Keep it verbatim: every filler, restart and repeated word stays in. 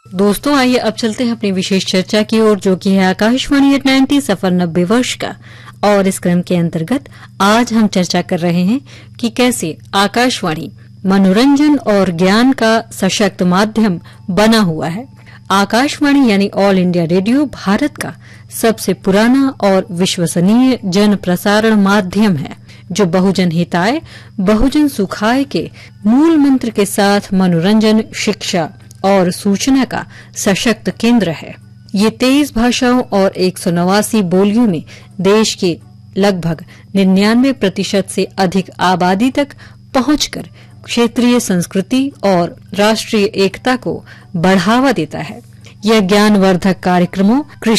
दोस्तों आइए अब चलते हैं अपनी विशेष चर्चा की ओर, जो कि है आकाशवाणी एट नाइन्टी सफर नब्बे वर्ष का। और इस क्रम के अंतर्गत आज हम चर्चा कर रहे हैं कि कैसे आकाशवाणी मनोरंजन और ज्ञान का सशक्त माध्यम बना हुआ है। आकाशवाणी यानी ऑल इंडिया रेडियो भारत का सबसे पुराना और विश्वसनीय जन प्रसारण माध्यम है, जो बहुजन हिताय बहुजन सुखाय के मूल मंत्र के साथ मनोरंजन, शिक्षा और सूचना का सशक्त केंद्र है। ये तेईस भाषाओं और एक सौ नवासी बोलियों में देश के लगभग निन्यानवे प्रतिशत से अधिक आबादी तक पहुंचकर क्षेत्रीय संस्कृति और राष्ट्रीय एकता को बढ़ावा देता है। यह ज्ञानवर्धक कार्यक्रमों, कृषि